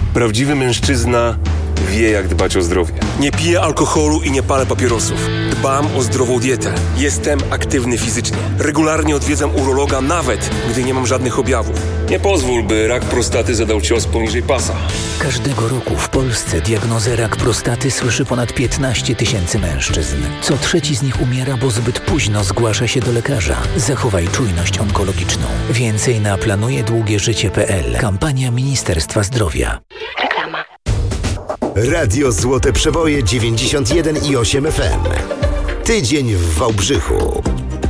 Prawdziwy mężczyzna wie, jak dbać o zdrowie. Nie piję alkoholu i nie palę papierosów. Dbam o zdrową dietę. Jestem aktywny fizycznie. Regularnie odwiedzam urologa, nawet gdy nie mam żadnych objawów. Nie pozwól, by rak prostaty zadał cios poniżej pasa. Każdego roku w Polsce diagnozę rak prostaty słyszy ponad 15 000 mężczyzn. Co trzeci z nich umiera, bo zbyt późno zgłasza się do lekarza. Zachowaj czujność onkologiczną. Więcej na planujedługieżycie.pl. Kampania Ministerstwa Zdrowia. Reklama. Radio Złote Przeboje 91,8 FM. Tydzień w Wałbrzychu.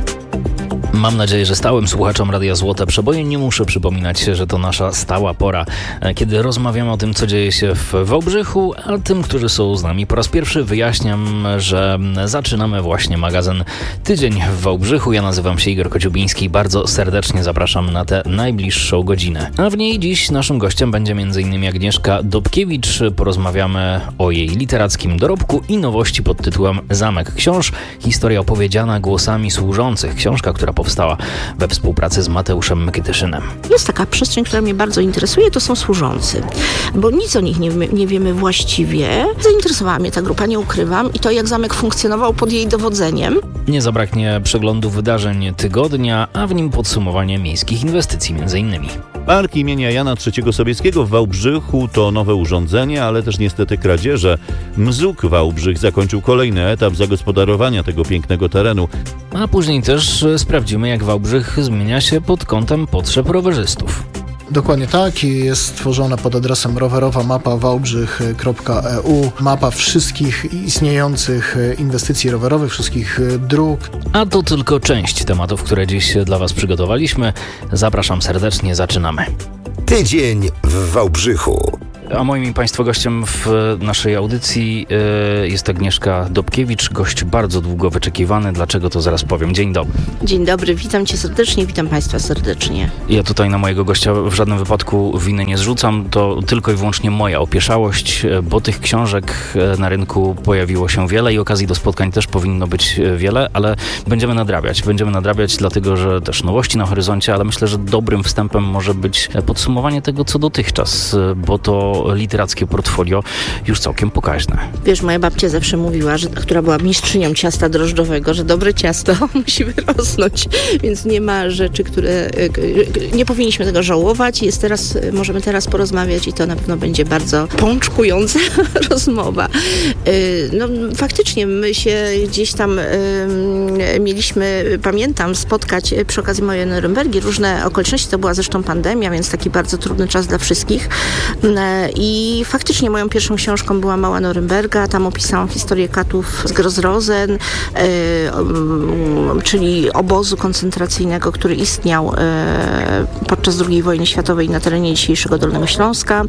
Mam nadzieję, że stałym słuchaczom Radia Złote Przeboje nie muszę przypominać, że to nasza stała pora, kiedy rozmawiamy o tym, co dzieje się w Wałbrzychu, a tym, którzy są z nami po raz pierwszy, wyjaśniam, że zaczynamy właśnie magazyn Tydzień w Wałbrzychu. Ja nazywam się Igor Kociubiński i bardzo serdecznie zapraszam na tę najbliższą godzinę. A w niej dziś naszym gościem będzie m.in. Agnieszka Dobkiewicz. Porozmawiamy o jej literackim dorobku i nowości pod tytułem Zamek Książ. Historia opowiedziana głosami służących. Książka, która powstała we współpracy z Mateuszem Mykytyszynem. Jest taka przestrzeń, która mnie bardzo interesuje, to są służący, bo nic o nich nie wiemy właściwie. Zainteresowała mnie ta grupa, nie ukrywam, i to, jak zamek funkcjonował pod jej dowodzeniem. Nie zabraknie przeglądu wydarzeń tygodnia, a w nim podsumowanie miejskich inwestycji m.in. Park imienia Jana III Sobieskiego w Wałbrzychu to nowe urządzenie, ale też niestety kradzieże. MZUK Wałbrzych zakończył kolejny etap zagospodarowania tego pięknego terenu. A później też sprawdzimy, jak Wałbrzych zmienia się pod kątem potrzeb rowerzystów. Dokładnie tak, jest stworzona pod adresem rowerowa-mapa-wałbrzych.eu mapa wszystkich istniejących inwestycji rowerowych, wszystkich dróg. A to tylko część tematów, które dziś dla Was przygotowaliśmy. Zapraszam serdecznie, zaczynamy. Tydzień w Wałbrzychu. A moim i Państwa gościem w naszej audycji jest Agnieszka Dobkiewicz, gość bardzo długo wyczekiwany. Dlaczego, to zaraz powiem. Dzień dobry. Dzień dobry, witam Cię serdecznie, witam Państwa serdecznie. Ja tutaj na mojego gościa w żadnym wypadku winy nie zrzucam, to tylko i wyłącznie moja opieszałość, bo tych książek na rynku pojawiło się wiele i okazji do spotkań też powinno być wiele, ale będziemy nadrabiać, dlatego że też nowości na horyzoncie, ale myślę, że dobrym wstępem może być podsumowanie tego, co dotychczas, bo to literackie portfolio już całkiem pokaźne. Wiesz, moja babcia zawsze mówiła, która była mistrzynią ciasta drożdżowego, że dobre ciasto musi wyrosnąć, więc nie ma rzeczy, które nie powinniśmy tego żałować. Możemy teraz porozmawiać i to na pewno będzie bardzo pączkująca rozmowa. No faktycznie my się gdzieś tam mieliśmy, pamiętam, spotkać przy okazji mojej Norymbergi. Różne okoliczności, to była zresztą pandemia, więc taki bardzo trudny czas dla wszystkich. I faktycznie moją pierwszą książką była Mała Norymberga. Tam opisałam historię katów z Gross-Rosen, czyli obozu koncentracyjnego, który istniał podczas II wojny światowej na terenie dzisiejszego Dolnego Śląska.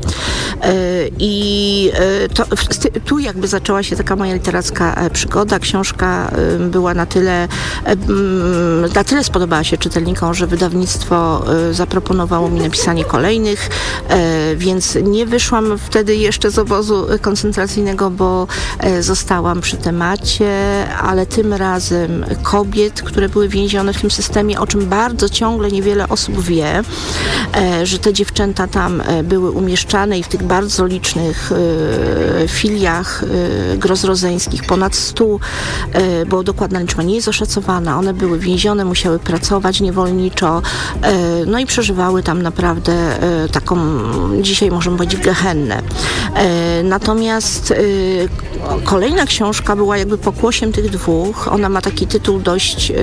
I tu jakby zaczęła się taka moja literacka przygoda. Książka była na tyle spodobała się czytelnikom, że wydawnictwo zaproponowało mi napisanie kolejnych, więc nie wyszłam wtedy jeszcze z obozu koncentracyjnego, bo zostałam przy temacie, ale tym razem kobiet, które były więzione w tym systemie, o czym bardzo ciągle niewiele osób wie, że te dziewczęta tam były umieszczane i w tych bardzo licznych filiach grossroseńskich, ponad 100, bo dokładna liczba nie jest oszacowana. One były więzione, musiały pracować niewolniczo, no i przeżywały tam naprawdę taką, dzisiaj możemy powiedzieć, gehennę. Natomiast kolejna książka była jakby pokłosiem tych dwóch. Ona ma taki tytuł dość,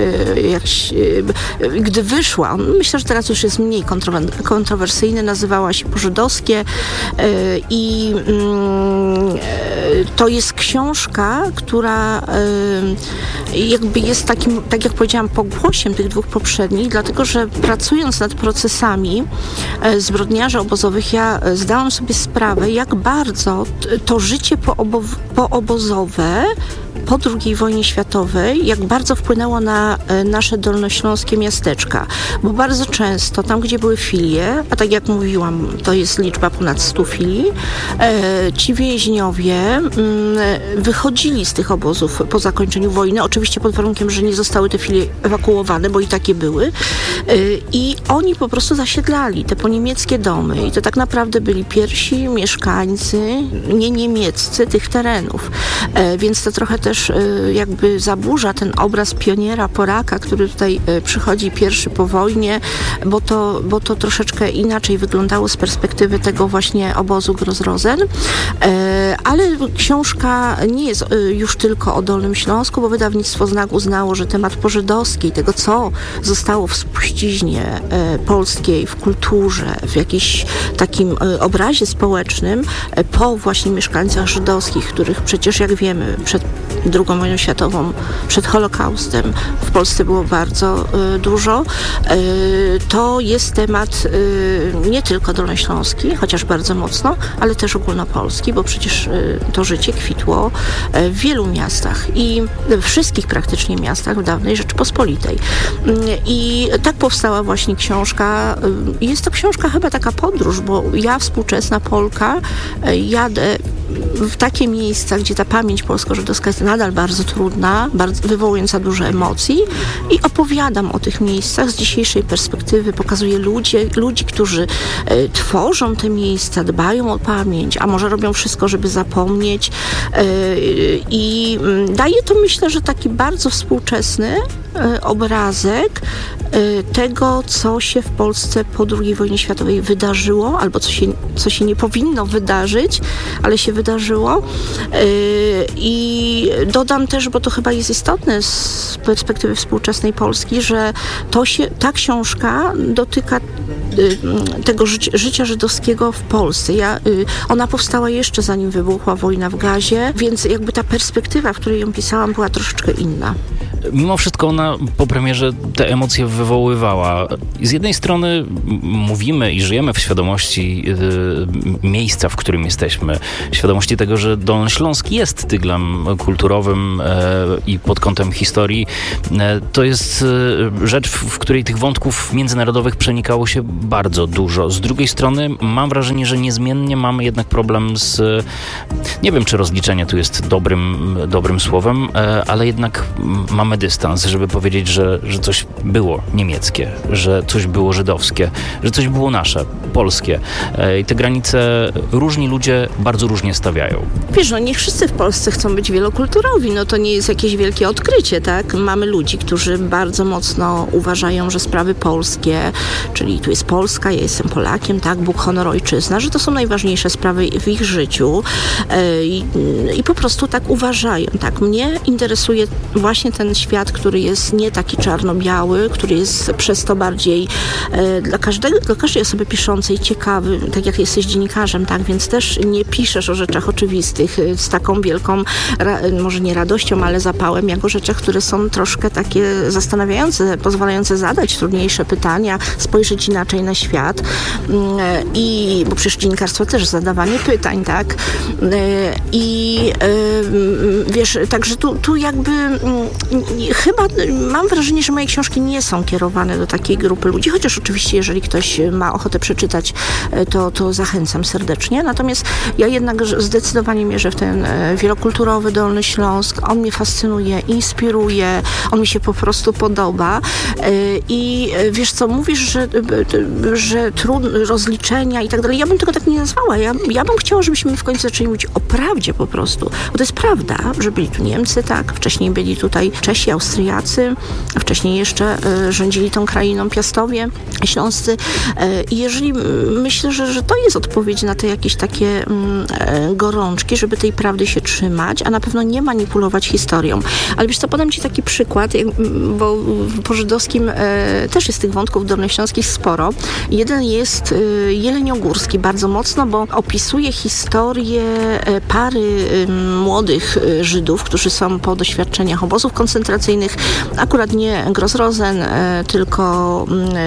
gdy wyszła, myślę, że teraz już jest mniej kontrowersyjny, nazywała się Po-żydowskie i to jest książka, która jakby jest takim, tak jak powiedziałam, pokłosiem tych dwóch poprzednich, dlatego że pracując nad procesami zbrodniarzy obozowych, ja zdałam sobie sprawę, jak bardzo to życie poobozowe po II wojnie światowej, jak bardzo wpłynęło na nasze dolnośląskie miasteczka, bo bardzo często tam, gdzie były filie, a tak jak mówiłam, to jest liczba ponad 100 filii, ci więźniowie wychodzili z tych obozów po zakończeniu wojny, oczywiście pod warunkiem, że nie zostały te filie ewakuowane, bo i takie były, i oni po prostu zasiedlali te poniemieckie domy i to tak naprawdę byli pierwsi mieszkańcy, nie niemieccy, tych terenów, więc to trochę też jakby zaburza ten obraz pioniera, Polaka, który tutaj przychodzi pierwszy po wojnie, bo to troszeczkę inaczej wyglądało z perspektywy tego właśnie obozu Gross-Rosen. Ale książka nie jest już tylko o Dolnym Śląsku, bo wydawnictwo Znak uznało, że temat pożydowski, tego co zostało w spuściźnie polskiej, w kulturze, w jakimś takim obrazie społecznym po właśnie mieszkańcach żydowskich, których przecież jak wiemy przed II wojną światową, przed Holokaustem w Polsce było bardzo dużo. To jest temat nie tylko dolnośląski, chociaż bardzo mocno, ale też ogólnopolski, bo przecież to życie kwitło w wielu miastach i we wszystkich praktycznie miastach w dawnej Rzeczypospolitej. I tak powstała właśnie książka. Jest to książka chyba taka podróż, bo ja, współczesna Polka, jadę w takie miejsca, gdzie ta pamięć polsko-żydowska jest nadal bardzo trudna, wywołująca dużo emocji i opowiadam o tych miejscach z dzisiejszej perspektywy, pokazuję ludzi, którzy tworzą te miejsca, dbają o pamięć, a może robią wszystko, żeby zapomnieć i daje to, myślę, że taki bardzo współczesny obrazek tego, co się w Polsce po II wojnie światowej wydarzyło, albo co się nie powinno wydarzyć, ale się wydarzyło. I dodam też, bo to chyba jest istotne z perspektywy współczesnej Polski, że ta książka dotyka tego życia żydowskiego w Polsce. Ona powstała jeszcze zanim wybuchła wojna w Gazie, więc jakby ta perspektywa, w której ją pisałam, była troszeczkę inna. Mimo wszystko ona po premierze te emocje wywoływała. Z jednej strony mówimy i żyjemy w świadomości miejsca, w którym jesteśmy. Świadomości tego, że Dolny Śląsk jest tyglem kulturowym i pod kątem historii. To jest rzecz, w której tych wątków międzynarodowych przenikało się bardzo dużo. Z drugiej strony mam wrażenie, że niezmiennie mamy jednak problem z... Nie wiem, czy rozliczenie tu jest dobrym słowem, ale jednak mamy dystans, żeby powiedzieć, że coś było niemieckie, że coś było żydowskie, że coś było nasze, polskie. I te granice różni ludzie bardzo różnie stawiają. Wiesz, nie wszyscy w Polsce chcą być wielokulturowi, to nie jest jakieś wielkie odkrycie, tak? Mamy ludzi, którzy bardzo mocno uważają, że sprawy polskie, czyli tu jest Polska, ja jestem Polakiem, tak? Bóg, honor, ojczyzna, że to są najważniejsze sprawy w ich życiu i po prostu tak uważają, tak? Mnie interesuje właśnie ten świat, który jest nie taki czarno-biały, który jest przez to bardziej dla każdej osoby piszącej ciekawy, tak jak jesteś dziennikarzem, tak, więc też nie piszesz o rzeczach oczywistych z taką wielką, może nie radością, ale zapałem, jak o rzeczach, które są troszkę takie zastanawiające, pozwalające zadać trudniejsze pytania, spojrzeć inaczej na świat bo przecież dziennikarstwo też zadawanie pytań, tak, i wiesz, także tu jakby chyba mam wrażenie, że moje książki nie są kierowane do takiej grupy ludzi, chociaż oczywiście, jeżeli ktoś ma ochotę przeczytać, to zachęcam serdecznie. Natomiast ja jednak zdecydowanie mierzę w ten wielokulturowy Dolny Śląsk. On mnie fascynuje, inspiruje, on mi się po prostu podoba. I wiesz co, mówisz, że rozliczenia i tak dalej. Ja bym tego tak nie nazwała. Ja bym chciała, żebyśmy w końcu zaczęli mówić o prawdzie po prostu. Bo to jest prawda, że byli tu Niemcy, tak, wcześniej byli tutaj Czesi, Austriacy, wcześniej jeszcze rządzili tą krainą Piastowie, Śląscy. I jeżeli myślę, że to jest odpowiedź na te jakieś takie gorączki, żeby tej prawdy się trzymać, a na pewno nie manipulować historią. Ale wiesz co, podam ci taki przykład, bo po żydowskim też jest tych wątków dolnośląskich sporo. Jeden jest jeleniogórski bardzo mocno, bo opisuje historię pary młodych Żydów, którzy są po doświadczeniach obozów koncentracyjnych, koncentracyjnych, akurat nie Gross-Rosen, tylko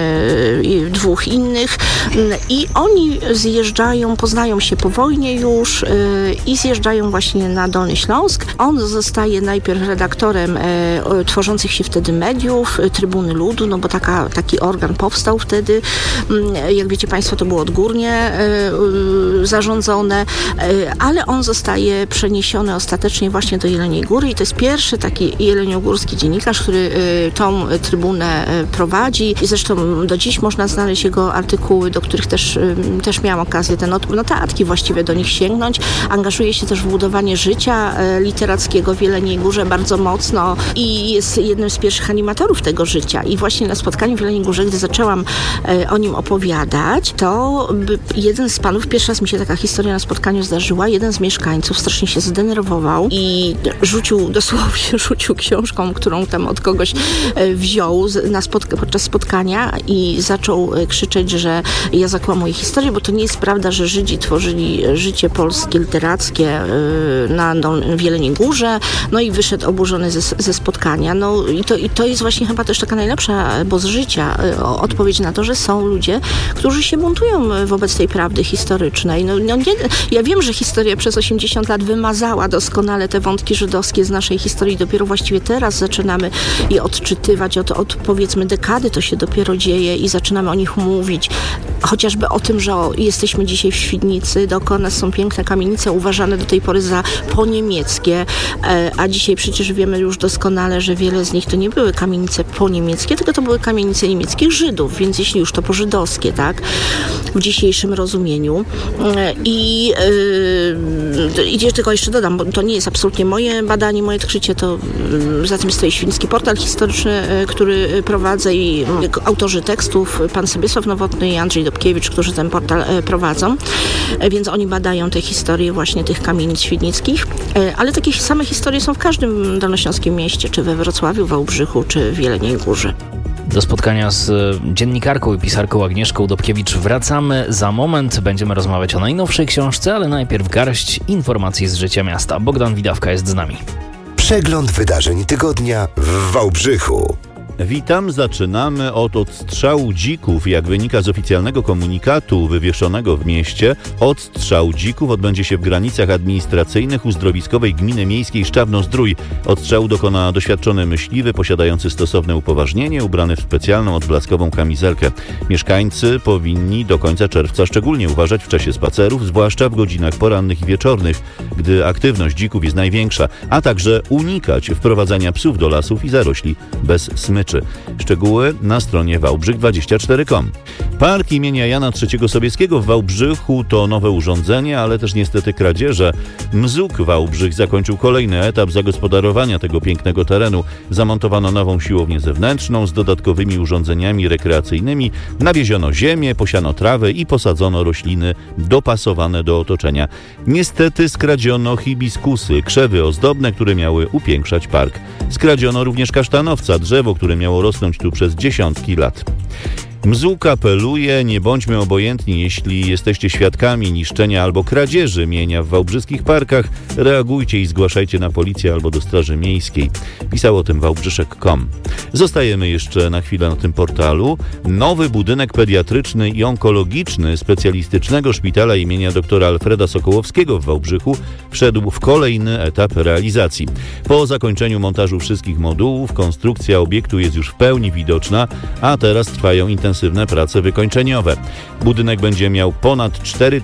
2 innych i oni zjeżdżają, poznają się po wojnie już i zjeżdżają właśnie na Dolny Śląsk. On zostaje najpierw redaktorem tworzących się wtedy mediów, Trybuny Ludu, no bo taki organ powstał wtedy. Jak wiecie Państwo, to było odgórnie zarządzone, ale on zostaje przeniesiony ostatecznie właśnie do Jeleniej Góry i to jest pierwszy taki jeleniogórski dziennikarz, który tą trybunę prowadzi i zresztą do dziś można znaleźć jego artykuły, do których też miałam okazję, te notatki właściwie do nich sięgnąć. Angażuje się też w budowanie życia literackiego w Jeleniej Górze bardzo mocno i jest jednym z pierwszych animatorów tego życia. I właśnie na spotkaniu w Jeleniej Górze, gdy zaczęłam o nim opowiadać, to jeden z panów, pierwszy raz mi się taka historia na spotkaniu zdarzyła, jeden z mieszkańców strasznie się zdenerwował i dosłownie rzucił książką, którą tam od kogoś wziął podczas spotkania i zaczął krzyczeć, że ja zakłamuję historię, bo to nie jest prawda, że Żydzi tworzyli życie polskie, literackie w Jeleniej Górze. No i wyszedł oburzony ze spotkania. No i to jest właśnie chyba też taka najlepsza, bo z życia odpowiedź na to, że są ludzie, którzy się buntują wobec tej prawdy historycznej. Ja wiem, że historia przez 80 lat wymazała doskonale te wątki żydowskie z naszej historii. Dopiero właściwie teraz zaczynamy je odczytywać. Od powiedzmy dekady to się dopiero dzieje i zaczynamy o nich mówić. Chociażby o tym, że jesteśmy dzisiaj w Świdnicy, dookoła nas są piękne kamienice uważane do tej pory za poniemieckie, a dzisiaj przecież wiemy już doskonale, że wiele z nich to nie były kamienice poniemieckie, tylko to były kamienice niemieckich Żydów, więc jeśli już to pożydowskie, tak, w dzisiejszym rozumieniu. I tylko jeszcze dodam, bo to nie jest absolutnie moje badanie, moje odkrycie, to za tym stoi Świdnicki Portal Historyczny, który prowadzę i autorzy tekstów, pan Sebiesław Nowotny i Andrzej Dobkiewicz, którzy ten portal prowadzą, więc oni badają te historie właśnie tych kamienic świdnickich, ale takie same historie są w każdym dolnośląskim mieście, czy we Wrocławiu, Wałbrzychu, czy w Jeleniej Górze. Do spotkania z dziennikarką i pisarką Agnieszką Dobkiewicz wracamy za moment. Będziemy rozmawiać o najnowszej książce, ale najpierw garść informacji z życia miasta. Bogdan Widawka jest z nami. Przegląd wydarzeń tygodnia w Wałbrzychu. Witam, zaczynamy od odstrzału dzików. Jak wynika z oficjalnego komunikatu wywieszonego w mieście, odstrzał dzików odbędzie się w granicach administracyjnych uzdrowiskowej gminy miejskiej Szczawno-Zdrój. Odstrzału dokona doświadczony myśliwy posiadający stosowne upoważnienie, ubrany w specjalną odblaskową kamizelkę. Mieszkańcy powinni do końca czerwca szczególnie uważać w czasie spacerów, zwłaszcza w godzinach porannych i wieczornych, gdy aktywność dzików jest największa, a także unikać wprowadzania psów do lasów i zarośli bez smyczy. Szczegóły na stronie wałbrzych24.com. Park imienia Jana III Sobieskiego w Wałbrzychu to nowe urządzenie, ale też niestety kradzieże. MZUK Wałbrzych zakończył kolejny etap zagospodarowania tego pięknego terenu. Zamontowano nową siłownię zewnętrzną z dodatkowymi urządzeniami rekreacyjnymi, nawieziono ziemię, posiano trawę i posadzono rośliny dopasowane do otoczenia. Niestety skradziono hibiskusy, krzewy ozdobne, które miały upiększać park. Skradziono również kasztanowca, drzewo, które miało rosnąć tu przez dziesiątki lat. MZUK apeluje, nie bądźmy obojętni, jeśli jesteście świadkami niszczenia albo kradzieży mienia w wałbrzyskich parkach, reagujcie i zgłaszajcie na policję albo do Straży Miejskiej. Pisał o tym wałbrzyszek.com. Zostajemy jeszcze na chwilę na tym portalu. Nowy budynek pediatryczny i onkologiczny specjalistycznego szpitala imienia dr. Alfreda Sokołowskiego w Wałbrzychu wszedł w kolejny etap realizacji. Po zakończeniu montażu wszystkich modułów konstrukcja obiektu jest już w pełni widoczna, a teraz trwają intensywne prace wykończeniowe. Budynek będzie miał ponad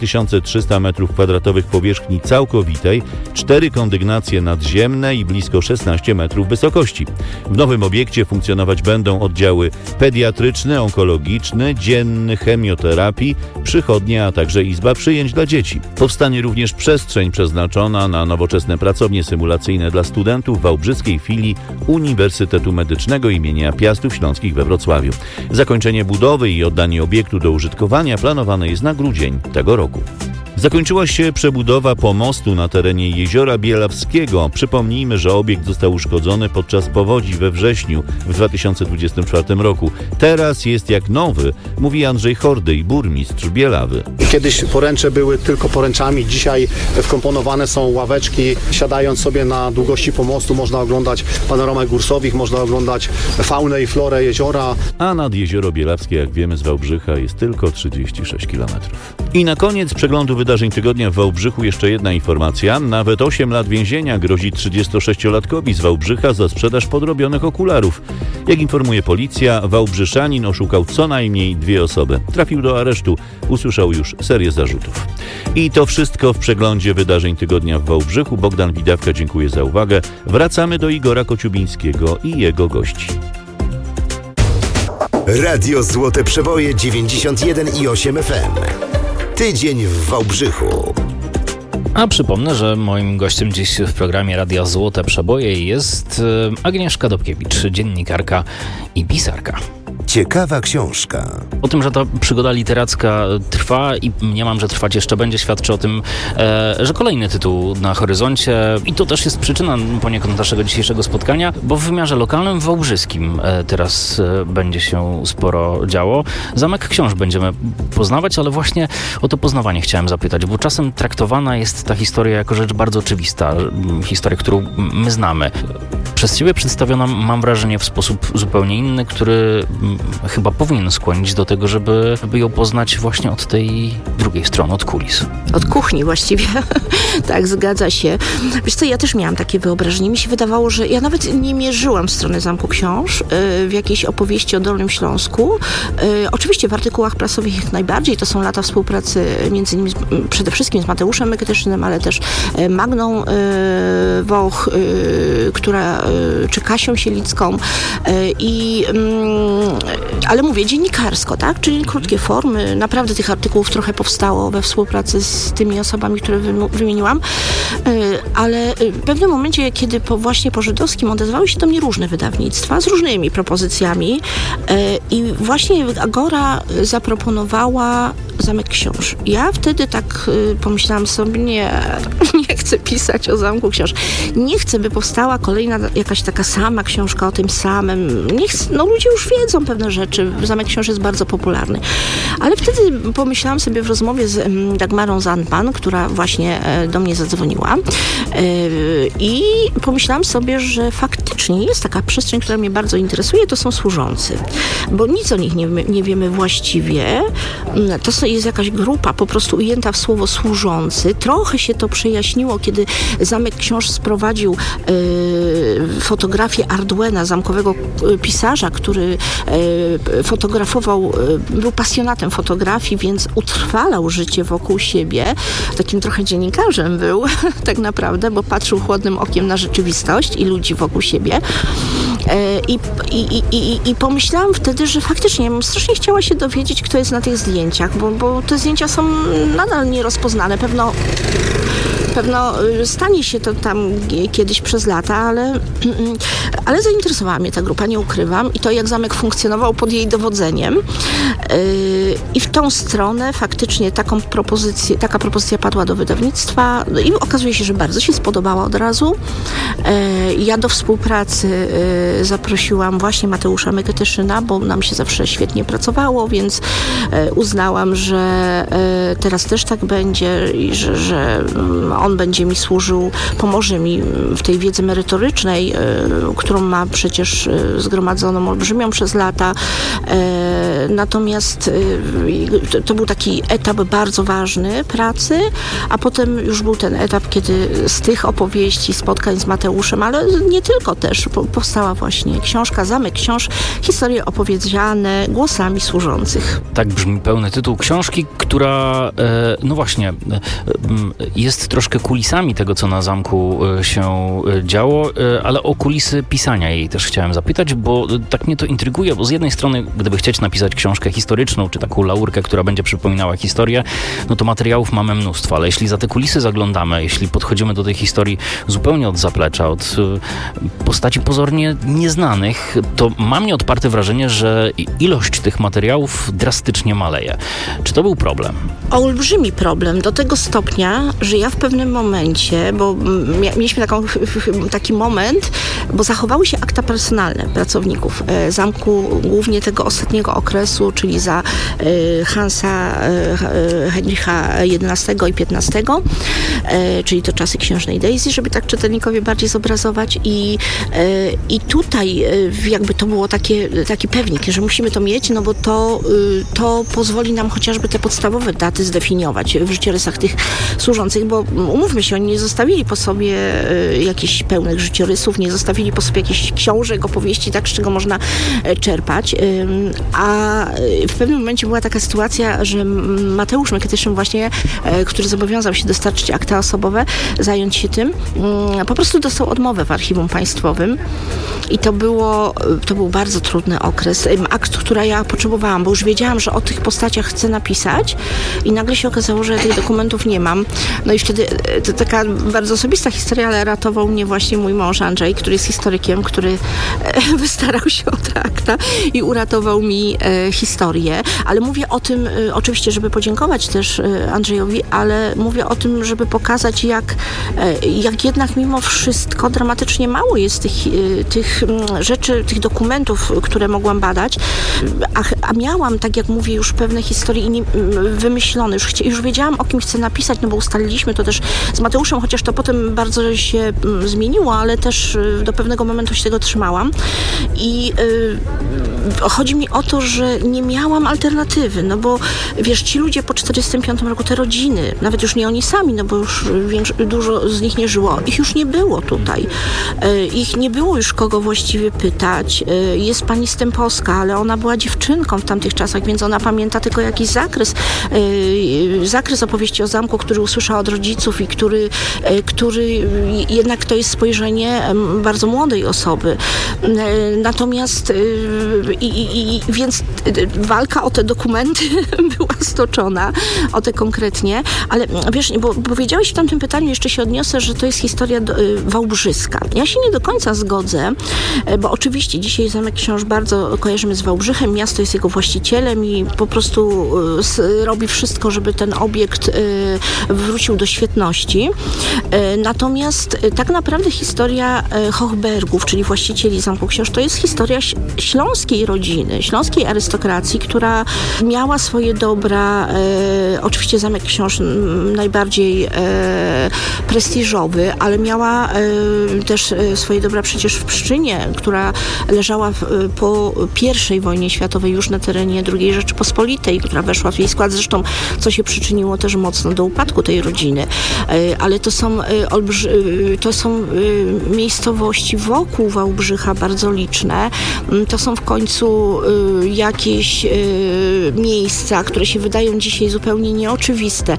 4300 m2 powierzchni całkowitej, 4 kondygnacje nadziemne i blisko 16 metrów wysokości. W nowym obiekcie funkcjonować będą oddziały pediatryczny, onkologiczny, dzienny, chemioterapii, przychodnia, a także izba przyjęć dla dzieci. Powstanie również przestrzeń przeznaczona na nowoczesne pracownie symulacyjne dla studentów wałbrzyskiej filii Uniwersytetu Medycznego imienia Piastów Śląskich we Wrocławiu. Zakończenie budowy i oddanie obiektu do użytkowania planowane jest na grudzień tego roku. Zakończyła się przebudowa pomostu na terenie Jeziora Bielawskiego. Przypomnijmy, że obiekt został uszkodzony podczas powodzi we wrześniu w 2024 roku. Teraz jest jak nowy, mówi Andrzej Hordyj, burmistrz Bielawy. Kiedyś poręcze były tylko poręczami, dzisiaj wkomponowane są ławeczki. Siadając sobie na długości pomostu można oglądać panoramę gór Sowich, można oglądać faunę i florę jeziora. A nad Jezioro Bielawskie, jak wiemy, z Wałbrzycha jest tylko 36 km. I na koniec przeglądu wydarzeń tygodnia w Wałbrzychu jeszcze jedna informacja. Nawet 8 lat więzienia grozi 36-latkowi z Wałbrzycha za sprzedaż podrobionych okularów. Jak informuje policja, wałbrzyszanin oszukał co najmniej 2 osoby. Trafił do aresztu, usłyszał już serię zarzutów. I to wszystko w przeglądzie wydarzeń tygodnia w Wałbrzychu. Bogdan Widawka, dziękuję za uwagę. Wracamy do Igora Kociubińskiego i jego gości. Radio Złote Przeboje 91,8 FM. Tydzień w Wałbrzychu. A przypomnę, że moim gościem dziś w programie Radia Złote Przeboje jest Agnieszka Dobkiewicz, dziennikarka i pisarka. Ciekawa książka. O tym, że ta przygoda literacka trwa i mniemam, że trwać jeszcze będzie, świadczy o tym, że kolejny tytuł na horyzoncie i to też jest przyczyna poniekąd naszego dzisiejszego spotkania, bo w wymiarze lokalnym wałbrzyskim teraz będzie się sporo działo. Zamek Książ będziemy poznawać, ale właśnie o to poznawanie chciałem zapytać, bo czasem traktowana jest ta historia jako rzecz bardzo oczywista, historia, którą my znamy. Przez ciebie przedstawiona, mam wrażenie, w sposób zupełnie inny, który chyba powinien skłonić do tego, żeby ją poznać właśnie od tej drugiej strony, od kulis. Od kuchni właściwie. Tak, zgadza się. Wiesz co, ja też miałam takie wyobrażenie. Mi się wydawało, że ja nawet nie mierzyłam w stronę Zamku Książ w jakiejś opowieści o Dolnym Śląsku. Oczywiście w artykułach prasowych jak najbardziej. To są lata współpracy między innymi przede wszystkim z Mateuszem Meketyszynem, ale też Magną Woch, czy Kasią Sielicką. Ale mówię dziennikarsko, tak? Czyli krótkie formy. Naprawdę tych artykułów trochę powstało we współpracy z tymi osobami, które wymieniłam. Ale w pewnym momencie, kiedy właśnie po żydowskim odezwały się do mnie różne wydawnictwa z różnymi propozycjami i właśnie Agora zaproponowała Zamek Książ. Ja wtedy tak pomyślałam sobie, nie chcę pisać o Zamku Książ. Nie chcę, by powstała kolejna jakaś taka sama książka o tym samym. Ludzie już wiedzą pewne rzeczy. Zamek Książ jest bardzo popularny. Ale wtedy pomyślałam sobie w rozmowie z Dagmarą Zandman, która właśnie do mnie zadzwoniła i pomyślałam sobie, że faktycznie jest taka przestrzeń, która mnie bardzo interesuje, to są służący. Bo nic o nich nie wiemy właściwie. To jest jakaś grupa po prostu ujęta w słowo służący. Trochę się to przejaśniło, kiedy Zamek Książ sprowadził fotografię Arduena, zamkowego pisarza, który fotografował, był pasjonatem fotografii, więc utrwalał życie wokół siebie. Takim trochę dziennikarzem był tak naprawdę, bo patrzył chłodnym okiem na rzeczywistość i ludzi wokół siebie. I pomyślałam wtedy, że faktycznie ja bym strasznie chciała się dowiedzieć, kto jest na tych zdjęciach, bo te zdjęcia są nadal nierozpoznane. Pewno stanie się to tam kiedyś przez lata, ale zainteresowała mnie ta grupa, nie ukrywam. I to, jak zamek funkcjonował pod jej dowodzeniem. I w tą stronę faktycznie taka propozycja padła do wydawnictwa i okazuje się, że bardzo się spodobała od razu. Ja do współpracy zaprosiłam właśnie Mateusza Meketyszyna, bo nam się zawsze świetnie pracowało, więc uznałam, że teraz też tak będzie i że on będzie mi służył, pomoże mi w tej wiedzy merytorycznej, którą ma przecież zgromadzoną olbrzymią przez lata. Natomiast to był taki etap bardzo ważny pracy, a potem już był ten etap, kiedy z tych opowieści, spotkań z Mateuszem, ale nie tylko też, powstała właśnie książka Zamek Książ, historie opowiedziane głosami służących. Tak brzmi pełny tytuł książki, która, no właśnie, jest troszkę kulisami tego, co na zamku się działo, ale o kulisy pisania jej też chciałem zapytać, bo tak mnie to intryguje, bo z jednej strony, gdyby chcieć napisać książkę historyczną, czy taką laurkę, która będzie przypominała historię, no to materiałów mamy mnóstwo, ale jeśli za te kulisy zaglądamy, jeśli podchodzimy do tej historii zupełnie od zaplecza, od postaci pozornie nieznanych, to mam nieodparte wrażenie, że ilość tych materiałów drastycznie maleje. Czy to był problem? Olbrzymi problem, do tego stopnia, że ja w pewnym momencie, bo mieliśmy taki moment, bo zachowały się akta personalne pracowników zamku, głównie tego ostatniego okresu, czyli za Hansa Heinricha XI i XV, czyli to czasy księżnej Daisy, żeby tak czytelnikowi bardziej zobrazować i tutaj jakby to było taki pewnik, że musimy to mieć, no bo to pozwoli nam chociażby te podstawowe daty zdefiniować w życiorysach tych służących, bo umówmy się, oni nie zostawili po sobie jakichś pełnych życiorysów, nie zostawili po sobie jakichś książek, opowieści, tak, z czego można czerpać, a w pewnym momencie była taka sytuacja, że Mateusz Meketyszyn właśnie, który zobowiązał się dostarczyć akta osobowe, zająć się tym, po prostu dostał odmowę w Archiwum Państwowym i to był bardzo trudny okres. Akt, który ja potrzebowałam, bo już wiedziałam, że o tych postaciach chcę napisać i nagle się okazało, że ja tych dokumentów nie mam. No i wtedy to taka bardzo osobista historia, ale ratował mnie właśnie mój mąż Andrzej, który jest historykiem, który wystarał się o te akta i uratował mi historię. Ale mówię o tym oczywiście, żeby podziękować też Andrzejowi, ale mówię o tym, żeby pokazać, jak jednak mimo wszystko dramatycznie mało jest tych rzeczy, tych dokumentów, które mogłam badać, a miałam, tak jak mówię, już pewne historie wymyślone. Już wiedziałam, o kim chcę napisać, no bo ustaliliśmy to też z Mateuszem, chociaż to potem bardzo się zmieniło, ale też do pewnego momentu się tego trzymałam. I chodzi mi o to, że nie miałam alternatywy, no bo wiesz, ci ludzie po 1945 roku, te rodziny, nawet już nie oni sami, no bo już dużo z nich nie żyło, ich już nie było tutaj. Ich nie było już kogo właściwie pytać. Jest pani Stępowska, ale ona była dziewczynką w tamtych czasach, więc ona pamięta tylko jakiś zakres opowieści o zamku, który usłyszała od rodziców i który jednak to jest spojrzenie bardzo młodej osoby. Natomiast więc walka o te dokumenty była stoczona, o te konkretnie, ale wiesz, bo powiedziałeś w tamtym pytaniu, jeszcze się odniosę, że to jest historia wałbrzyska. Ja się nie do końca zgodzę, bo oczywiście dzisiaj Zamek Książ bardzo kojarzymy z Wałbrzychem, miasto jest jego właścicielem i po prostu robi wszystko, żeby ten obiekt wrócił do świetności. Natomiast tak naprawdę historia Hochbergów, czyli właścicieli Zamku Książ, to jest historia śląskiej rodziny, śląskiej arystokracji, która miała swoje dobra. Oczywiście Zamek Książ najbardziej prestiżowy, ale miała też swoje dobra przecież w Pszczynie, która leżała po I wojnie światowej już na terenie II Rzeczypospolitej, która weszła w jej skład, zresztą co się przyczyniło też mocno do upadku tej rodziny. Ale to są miejscowości wokół Wałbrzycha bardzo liczne. To są w końcu jakieś miejsca, które się wydają dzisiaj zupełnie nieoczywiste,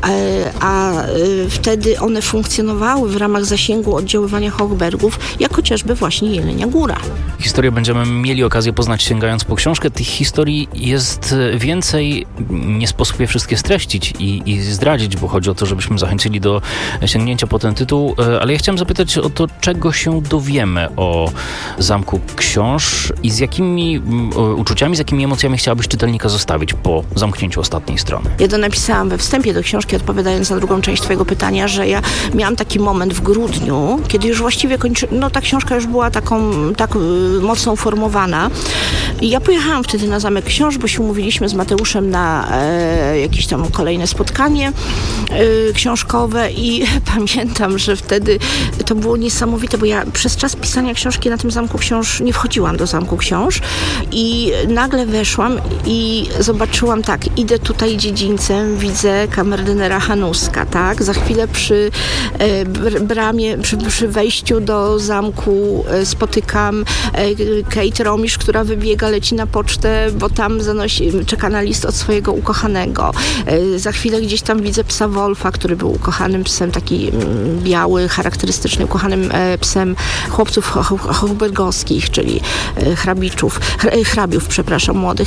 a wtedy one funkcjonowały w ramach zasięgu oddziaływania Hochbergów, jak chociażby właśnie Jelenia Góra. Historię będziemy mieli okazję poznać, sięgając po książkę. Tych historii jest więcej. Nie sposób je wszystkie streścić i zdradzić, bo chodzi o to, żebyśmy zachęcili do sięgnięcia po ten tytuł. Ale ja chciałem zapytać o to, czego się dowiemy o Zamku Książ i z jakimi uczuciami, z jakimi emocjami chciałabyś czytelnika zostawić po zamknięciu ostatniej strony. Ja to napisałam we wstępie do książki, odpowiadając na drugą część twojego pytania, że ja miałam taki moment w grudniu, kiedy już właściwie ta książka już była tak mocno uformowana. I ja pojechałam wtedy na Zamek Książ, bo się umówiliśmy z Mateuszem na jakieś tam kolejne spotkanie książkowe i pamiętam, że wtedy to było niesamowite, bo ja przez czas pisania książki na tym Zamku Książ nie wchodziłam do Zamku Książ i nagle weszłam i zobaczyłam, tak, idę tutaj dziedzińcem, widzę kamerdynera Hanuska, tak, za chwilę przy bramie, przy wejściu do zamku spotykam Kate Romisz, która wybiega, leci na pocztę, bo tam czeka na list od swojego ukochanego. Za chwilę gdzieś tam widzę psa Wolfa, który był ukochanym psem, taki biały, charakterystyczny, ukochanym psem chłopców hochbergowskich, czyli hrabiów, młodych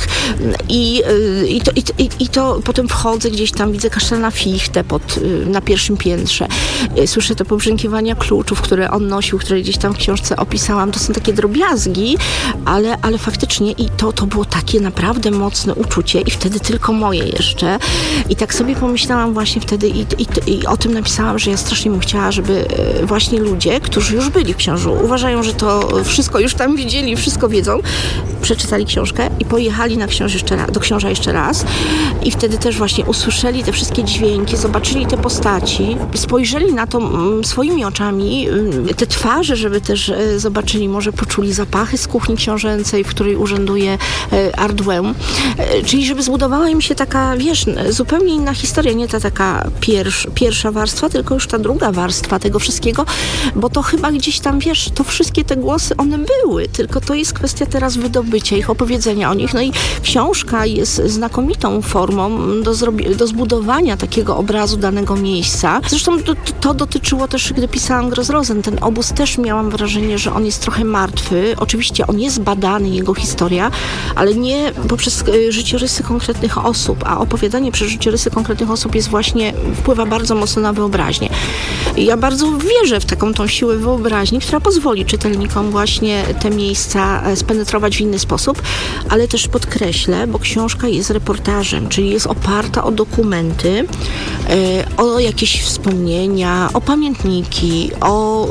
I to potem wchodzę gdzieś tam, widzę kasztana Fichte na pierwszym piętrze. Słyszę te pobrzękiwania kluczów, które on nosił, które gdzieś tam w książce opisałam. To są takie drobiazgi, ale faktycznie i to było takie naprawdę mocne uczucie i wtedy tylko moje jeszcze. I tak sobie pomyślałam właśnie wtedy i o tym napisałam, że ja strasznie bym chciała, żeby właśnie ludzie, którzy już byli w Książu, uważają, że to wszystko już tam widzieli, wszystko wiedzą, przeczytali książkę i pojechali do Książa jeszcze raz i wtedy też właśnie usłyszeli te wszystkie dźwięki, zobaczyli te postaci, spojrzeli na to swoimi oczami, te twarze, żeby też zobaczyli, może poczuli zapachy z kuchni książęcej, w której urzęduje Ardouin. Czyli żeby zbudowała im się taka, wiesz, zupełnie inna historia, nie ta taka pierwsza warstwa, tylko już ta druga warstwa tego wszystkiego, bo to chyba gdzieś tam, wiesz, to wszystkie te głosy, one były, tylko to jest kwestia teraz wydobycia ich, opowiedzenia o nich. No i książka jest znakomitą formą do zbudowania takiego obrazu danego miejsca. Zresztą to dotyczyło też, gdy pisałam Grossrosen. Ten obóz też miałam wrażenie, że on jest trochę martwy. Oczywiście on jest badany, jego historia, ale nie poprzez życiorysy konkretnych osób, a opowiadanie przez życiorysy konkretnych osób wpływa bardzo mocno na wyobraźnię. Ja bardzo wierzę w taką tą siłę wyobraźni, która pozwoli czytelnikom właśnie te miejsca spenetrować w inny sposób, ale też podkreślę, bo książka jest reportażem, czyli jest oparta o dokumenty, o jakieś wspomnienia, o pamiętniki, o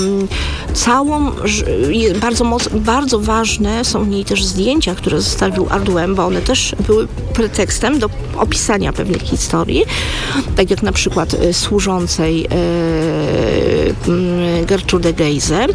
bardzo ważne są w niej też zdjęcia, które zostawił Ardouin, bo one też były pretekstem do opisania pewnych historii, tak jak na przykład służącej Gertrude Geise.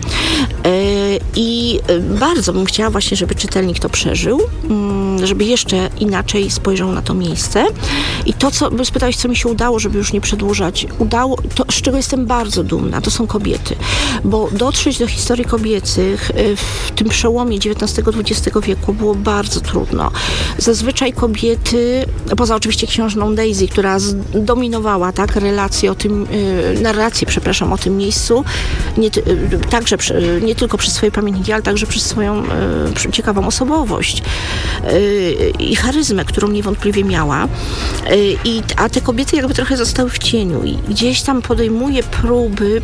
I bardzo bym chciała właśnie, żeby czytelnik to przeżył, żeby jeszcze inaczej spojrzał na to miejsce. I to, spytałeś, co mi się udało, żeby już nie przedłużać. To, z czego jestem bardzo dumna, to są kobiety. Bo dotrzeć do historii kobiecych w tym przełomie XIX-XX wieku było bardzo trudno. Zazwyczaj kobiety, poza oczywiście księżną Daisy, która zdominowała narrację o tym miejscu, nie tylko przez swoje pamiętniki, ale także przez swoją ciekawą osobowość i charyzmę, którą niewątpliwie miała. A te kobiety jakby trochę zostały w cieniu i gdzieś tam podejmuje próby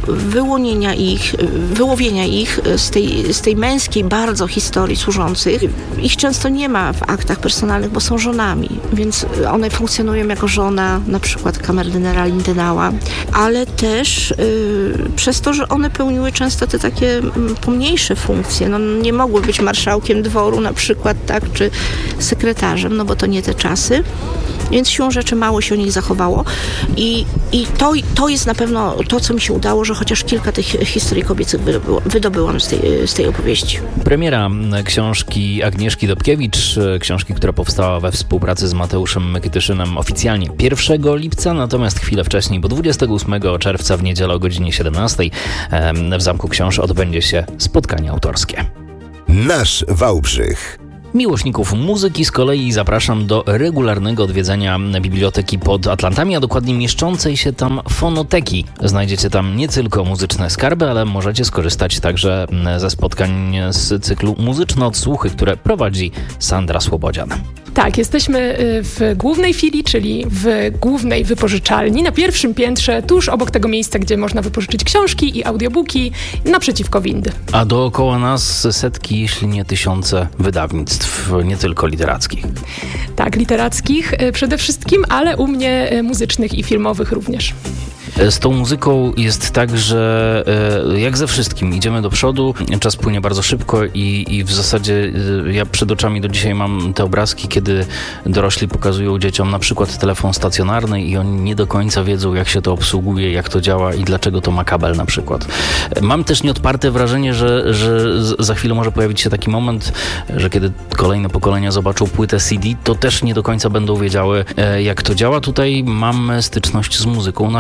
wyłowienia ich z tej męskiej bardzo historii służących. Ich często nie ma w aktach personalnych, bo są żonami, więc one funkcjonują jako żona na przykład kamerdynera Lindenau'a, ale też przez to, że one pełniły często te takie pomniejsze funkcje. No, nie mogły być marszałkiem dworu na przykład, tak, czy sekretarzem, no bo to nie te czasy. Więc siłą rzeczy mało się o nich zachowało i to jest na pewno to, co mi się udało, że chociaż kilka tych historii kobiecych wydobyłam z tej opowieści. Premiera książki Agnieszki Dobkiewicz, książki, która powstała we współpracy z Mateuszem Mykytyszynem oficjalnie 1 lipca, natomiast chwilę wcześniej, bo 28 czerwca w niedzielę o godzinie 17 w Zamku Książ odbędzie się spotkanie autorskie. Nasz Wałbrzych. Miłośników muzyki z kolei zapraszam do regularnego odwiedzania Biblioteki pod Atlantami, a dokładnie mieszczącej się tam fonoteki. Znajdziecie tam nie tylko muzyczne skarby, ale możecie skorzystać także ze spotkań z cyklu Muzyczne Odsłuchy, które prowadzi Sandra Słobodzian. Tak, jesteśmy w głównej filii, czyli w głównej wypożyczalni, na pierwszym piętrze, tuż obok tego miejsca, gdzie można wypożyczyć książki i audiobooki, naprzeciwko windy. A dookoła nas setki, jeśli nie tysiące wydawnictw, nie tylko literackich. Tak, literackich przede wszystkim, ale u mnie muzycznych i filmowych również. Z tą muzyką jest tak, że jak ze wszystkim idziemy do przodu, czas płynie bardzo szybko i w zasadzie ja przed oczami do dzisiaj mam te obrazki, kiedy dorośli pokazują dzieciom na przykład telefon stacjonarny i oni nie do końca wiedzą, jak się to obsługuje, jak to działa i dlaczego to ma kabel na przykład. Mam też nieodparte wrażenie, że za chwilę może pojawić się taki moment, że kiedy kolejne pokolenia zobaczą płytę CD, to też nie do końca będą wiedziały, jak to działa. Tutaj mamy styczność z muzyką na fizycznym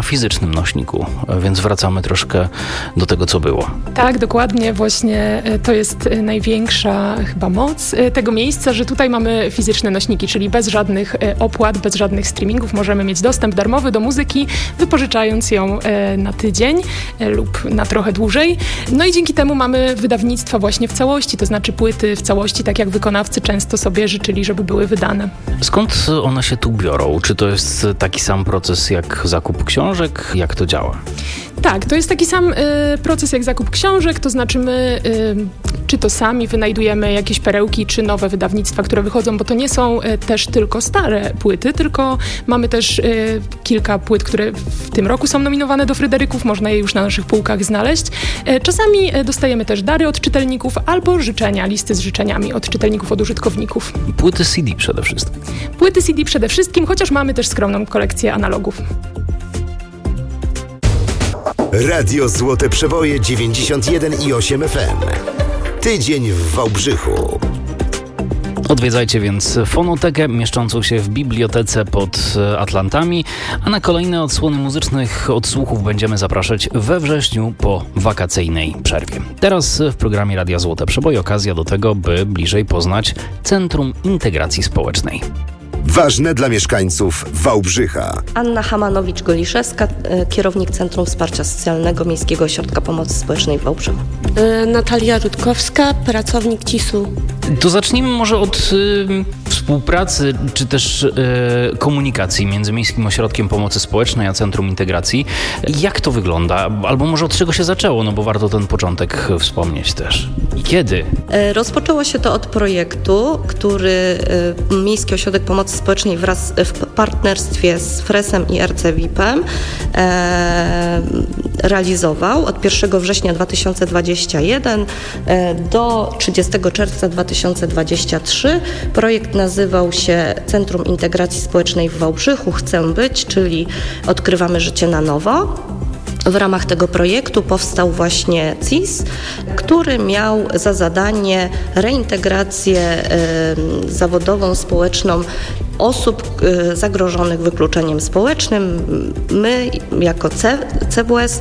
fizycznym nośniku, więc wracamy troszkę do tego, co było. Tak, dokładnie. Właśnie to jest największa chyba moc tego miejsca, że tutaj mamy fizyczne nośniki, czyli bez żadnych opłat, bez żadnych streamingów możemy mieć dostęp darmowy do muzyki, wypożyczając ją na tydzień lub na trochę dłużej. No i dzięki temu mamy wydawnictwa właśnie w całości, to znaczy płyty w całości, tak jak wykonawcy często sobie życzyli, żeby były wydane. Skąd one się tu biorą? Czy to jest taki sam proces jak zakup książek? Jak to działa? Tak, to jest taki sam proces jak zakup książek, to znaczy my czy to sami wynajdujemy jakieś perełki, czy nowe wydawnictwa, które wychodzą, bo to nie są też tylko stare płyty, tylko mamy też kilka płyt, które w tym roku są nominowane do Fryderyków, można je już na naszych półkach znaleźć. Czasami dostajemy też dary od czytelników albo życzenia, listy z życzeniami od czytelników, od użytkowników. Płyty CD przede wszystkim. Płyty CD przede wszystkim, chociaż mamy też skromną kolekcję analogów. Radio Złote Przeboje 91,8 FM. Tydzień w Wałbrzychu. Odwiedzajcie więc fonotekę mieszczącą się w bibliotece pod Atlantami, a na kolejne odsłony muzycznych odsłuchów będziemy zapraszać we wrześniu po wakacyjnej przerwie. Teraz w programie Radia Złote Przeboje okazja do tego, by bliżej poznać Centrum Integracji Społecznej. Ważne dla mieszkańców Wałbrzycha. Anna Hamanowicz-Goliszewska, kierownik Centrum Wsparcia Socjalnego Miejskiego Ośrodka Pomocy Społecznej w Wałbrzychu. Natalia Rutkowska, pracownik CIS-u. To zacznijmy może od współpracy, czy też komunikacji między Miejskim Ośrodkiem Pomocy Społecznej a Centrum Integracji. Jak to wygląda? Albo może od czego się zaczęło, no bo warto ten początek wspomnieć też. I kiedy? Rozpoczęło się to od projektu, który Miejski Ośrodek Pomocy Społecznej wraz w partnerstwie z Fresem i RCWiP-em realizował od 1 września 2021 do 30 czerwca 2023. Projekt nazywał się Centrum Integracji Społecznej w Wałbrzychu Chcę być, czyli odkrywamy życie na nowo. W ramach tego projektu powstał właśnie CIS, który miał za zadanie reintegrację zawodową, społeczną osób zagrożonych wykluczeniem społecznym. My jako CWS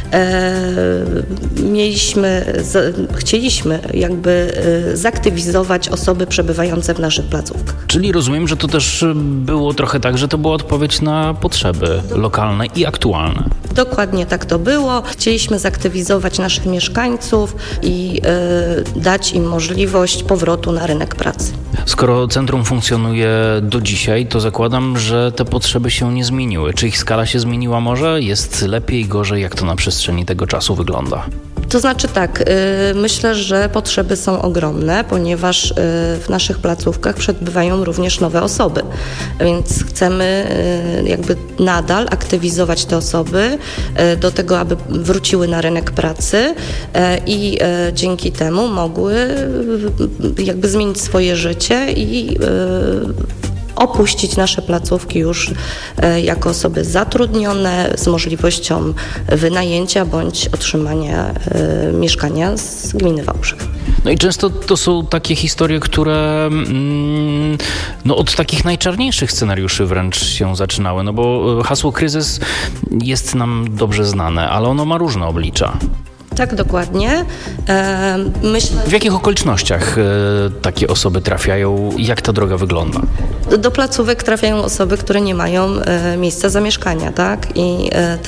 chcieliśmy jakby zaktywizować osoby przebywające w naszych placówkach. Czyli rozumiem, że to też było trochę tak, że to była odpowiedź na potrzeby lokalne i aktualne. Dokładnie tak to było. Chcieliśmy zaktywizować naszych mieszkańców i dać im możliwość powrotu na rynek pracy. Skoro centrum funkcjonuje do dzisiaj, to zakładam, że te potrzeby się nie zmieniły. Czy ich skala się zmieniła może? Jest lepiej, gorzej? Jak to na przestrzeni tego czasu wygląda? To znaczy tak, myślę, że potrzeby są ogromne, ponieważ w naszych placówkach przebywają również nowe osoby, więc chcemy jakby nadal aktywizować te osoby do tego, aby wróciły na rynek pracy i dzięki temu mogły jakby zmienić swoje życie i opuścić nasze placówki już jako osoby zatrudnione z możliwością wynajęcia bądź otrzymania mieszkania z gminy Wałbrzych. No i często to są takie historie, które od takich najczarniejszych scenariuszy wręcz się zaczynały, no bo hasło kryzys jest nam dobrze znane, ale ono ma różne oblicza. Tak, dokładnie. Myślę, w jakich okolicznościach takie osoby trafiają? Jak ta droga wygląda? Do placówek trafiają osoby, które nie mają miejsca zamieszkania, tak? I